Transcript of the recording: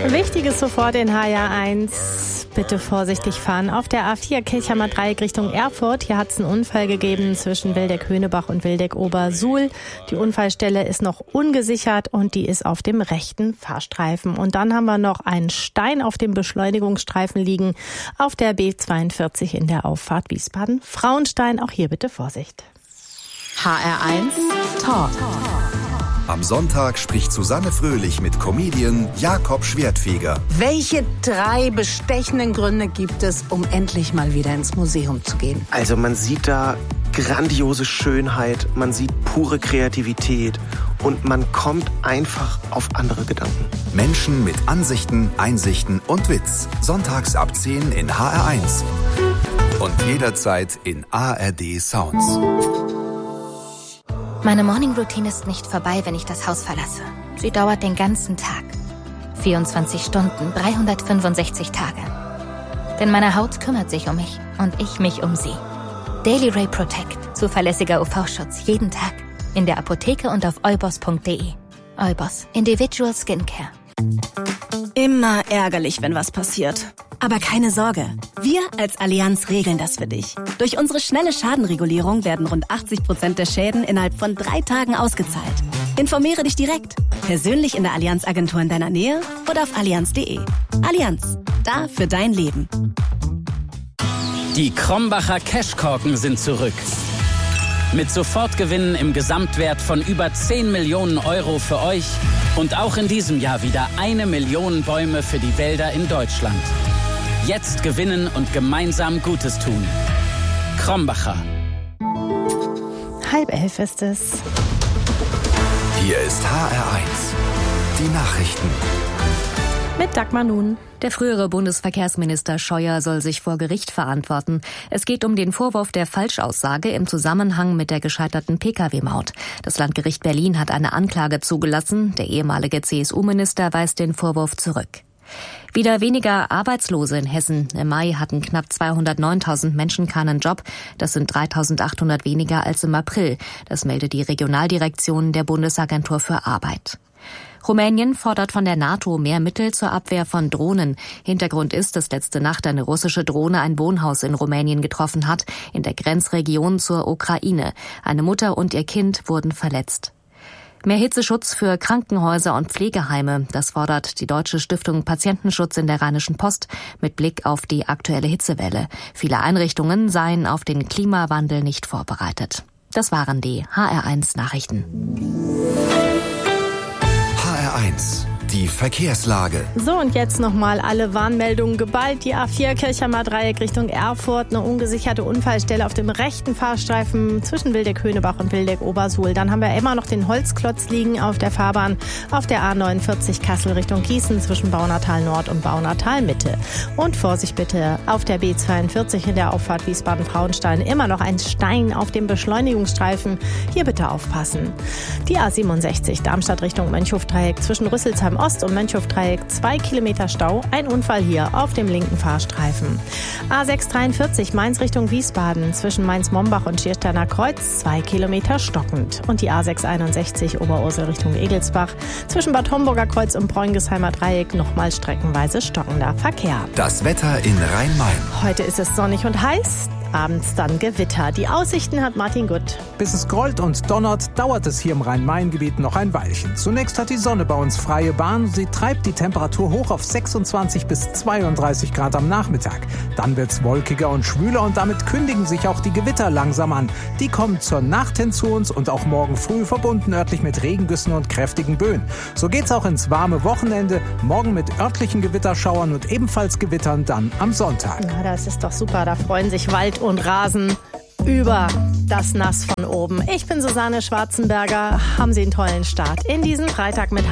Wichtiges sofort in HR1. Bitte vorsichtig fahren. Auf der A4 Kirchheimer Dreieck Richtung Erfurt. Hier hat es einen Unfall gegeben zwischen Wildeck-Höhnebach und Wildeck-Obersuhl. Die Unfallstelle ist noch ungesichert und die ist auf dem rechten Fahrstreifen. Und dann haben wir noch einen Stein auf dem Beschleunigungsstreifen liegen auf der B42 in der Auffahrt Wiesbaden-Frauenstein. Auch hier bitte Vorsicht. HR1 Talk. Am Sonntag spricht Susanne Fröhlich mit Comedian Jakob Schwertfeger. Welche 3 bestechenden Gründe gibt es, um endlich mal wieder ins Museum zu gehen? Also man sieht da grandiose Schönheit, man sieht pure Kreativität und man kommt einfach auf andere Gedanken. Menschen mit Ansichten, Einsichten und Witz. Sonntags ab 10 in HR1. Und jederzeit in ARD Sounds. Meine Morning-Routine ist nicht vorbei, wenn ich das Haus verlasse. Sie dauert den ganzen Tag. 24 Stunden, 365 Tage. Denn meine Haut kümmert sich um mich und ich mich um sie. Daily Ray Protect. Zuverlässiger UV-Schutz jeden Tag. In der Apotheke und auf eubos.de. Eubos. Individual Skincare. Immer ärgerlich, wenn was passiert. Aber keine Sorge, wir als Allianz regeln das für dich. Durch unsere schnelle Schadenregulierung werden rund 80% der Schäden innerhalb von 3 Tagen ausgezahlt. Informiere dich direkt, persönlich in der Allianz-Agentur in deiner Nähe oder auf allianz.de. Allianz, da für dein Leben. Die Krombacher Cashkorken sind zurück. Mit Sofortgewinnen im Gesamtwert von über 10 Millionen Euro für euch und auch in diesem Jahr wieder 1 Million Bäume für die Wälder in Deutschland. Jetzt gewinnen und gemeinsam Gutes tun. Krombacher. 10:30 ist es. Hier ist HR1. Die Nachrichten. Mit Dagmar Nun. Der frühere Bundesverkehrsminister Scheuer soll sich vor Gericht verantworten. Es geht um den Vorwurf der Falschaussage im Zusammenhang mit der gescheiterten Pkw-Maut. Das Landgericht Berlin hat eine Anklage zugelassen. Der ehemalige CSU-Minister weist den Vorwurf zurück. Wieder weniger Arbeitslose in Hessen. Im Mai hatten knapp 209.000 Menschen keinen Job. Das sind 3.800 weniger als im April. Das meldet die Regionaldirektion der Bundesagentur für Arbeit. Rumänien fordert von der NATO mehr Mittel zur Abwehr von Drohnen. Hintergrund ist, dass letzte Nacht eine russische Drohne ein Wohnhaus in Rumänien getroffen hat, in der Grenzregion zur Ukraine. Eine Mutter und ihr Kind wurden verletzt. Mehr Hitzeschutz für Krankenhäuser und Pflegeheime, das fordert die Deutsche Stiftung Patientenschutz in der Rheinischen Post mit Blick auf die aktuelle Hitzewelle. Viele Einrichtungen seien auf den Klimawandel nicht vorbereitet. Das waren die HR1 Nachrichten. HR1. Die Verkehrslage. So, und jetzt nochmal alle Warnmeldungen geballt. Die A4 Kirchheimer Dreieck Richtung Erfurt. Eine ungesicherte Unfallstelle auf dem rechten Fahrstreifen zwischen Wildeck-Höhnebach und Wildeck-Obersuhl. Dann haben wir immer noch den Holzklotz liegen auf der Fahrbahn auf der A49 Kassel Richtung Gießen zwischen Baunatal Nord und Baunatal Mitte. Und Vorsicht bitte auf der B42 in der Auffahrt Wiesbaden-Frauenstein. Immer noch ein Stein auf dem Beschleunigungsstreifen. Hier bitte aufpassen. Die A67 Darmstadt Richtung Mönchhof-Dreieck zwischen Rüsselsheim Ost und Mönchhof-Dreieck 2 Kilometer Stau. Ein Unfall hier auf dem linken Fahrstreifen. A643 Mainz Richtung Wiesbaden zwischen Mainz-Mombach und Schiersteiner Kreuz 2 Kilometer stockend. Und die A661 Oberursel Richtung Egelsbach zwischen Bad Homburger Kreuz und Bräungesheimer Dreieck nochmal streckenweise stockender Verkehr. Das Wetter in Rhein-Main. Heute ist es sonnig und heiß. Abends dann Gewitter. Die Aussichten hat Martin Gutt. Bis es grollt und donnert, dauert es hier im Rhein-Main-Gebiet noch ein Weilchen. Zunächst hat die Sonne bei uns freie Bahn. Sie treibt die Temperatur hoch auf 26 bis 32 Grad am Nachmittag. Dann wird's wolkiger und schwüler und damit kündigen sich auch die Gewitter langsam an. Die kommen zur Nacht hin zu uns und auch morgen früh verbunden örtlich mit Regengüssen und kräftigen Böen. So geht's auch ins warme Wochenende. Morgen mit örtlichen Gewitterschauern und ebenfalls Gewittern dann am Sonntag. Na, das ist doch super. Da freuen sich Wald und Rasen über das Nass von oben. Ich bin Susanne Schwarzenberger. Haben Sie einen tollen Start in diesen Freitag mit